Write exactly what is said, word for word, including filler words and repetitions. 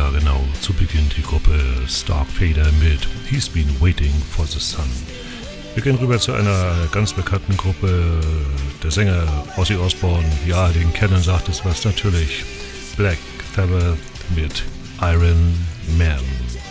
Ja, genau. Zu Beginn die Gruppe Starkfader mit He's Been Waiting for the Sun. Wir gehen rüber zu einer ganz bekannten Gruppe. Der Sänger Ozzy Osbourne, ja, den kennen, sagt es was natürlich. Black Sabbath mit Iron Man.